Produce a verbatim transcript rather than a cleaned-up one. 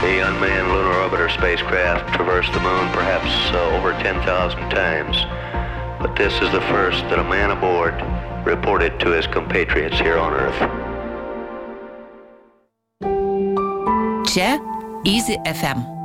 The unmanned lunar orbiter spacecraft traversed the moon perhaps uh, over ten thousand times. But this is the first that a man aboard reported to his compatriots here on Earth. C'è Easy F M.